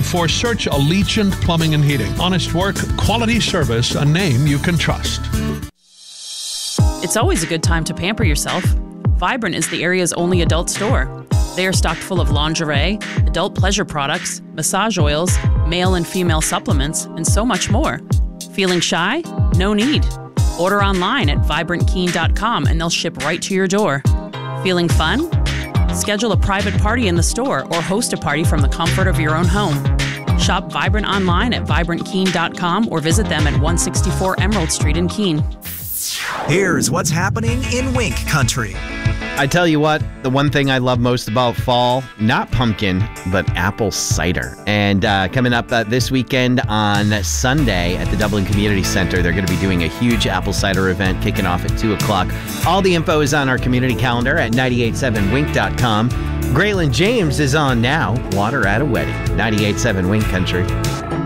Therefore, search Allegiant Plumbing and Heating. Honest work, quality service, a name you can trust. It's always a good time to pamper yourself. Vibrant is the area's only adult store. They are stocked full of lingerie, adult pleasure products, massage oils, male and female supplements, and so much more. Feeling shy? No need. Order online at vibrantkeen.com and they'll ship right to your door. Feeling fun? Schedule a private party in the store or host a party from the comfort of your own home. Shop Vibrant online at vibrantkeen.com or visit them at 164 Emerald Street in Keene. Here's what's happening in Wink Country. I tell you what, the one thing I love most about fall, not pumpkin, but apple cider. And coming up this weekend on Sunday at the Dublin Community Center, they're going to be doing a huge apple cider event kicking off at 2 o'clock. All the info is on our community calendar at 987wink.com. Graylin James is on now. Water at a Wedding. 98.7 Wink Country.